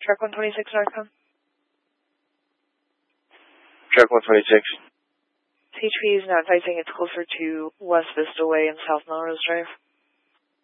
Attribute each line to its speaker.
Speaker 1: Truck 126 Northcom.
Speaker 2: Truck 126.
Speaker 1: CHP is now advising it's closer to West Vista Way and South Melrose Drive.